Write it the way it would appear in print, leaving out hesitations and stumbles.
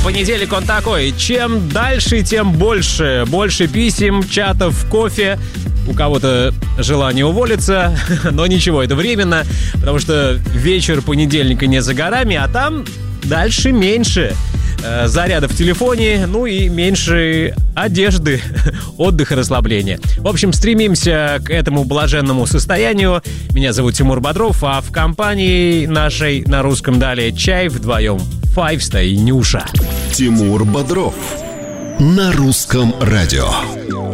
понедельник он такой. Чем дальше, тем больше. Больше писем, чатов, кофе. У кого-то желание уволиться, но ничего, это временно, потому что вечер понедельника не за горами, а там дальше меньше заряда в телефоне, ну и меньше одежды, отдыха, расслабления. В общем, стремимся к этому блаженному состоянию. Меня зовут Тимур Бодров, а в компании нашей на русском далее чай вдвоем Файвста и Нюша. Тимур Бодров на русском радио.